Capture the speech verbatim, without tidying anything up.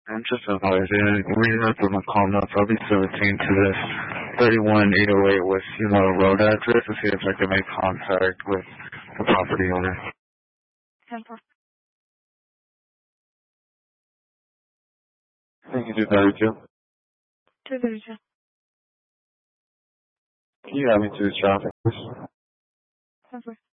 I'm just advising, reading up on my call notes, I'll be seventeen to this thirty-one eight oh eight West Silo Road address to see if I can make contact with the property owner. ten four. Thank you, two thirty-two. two thirty-two. Can you have me to the traffic, please? ten four.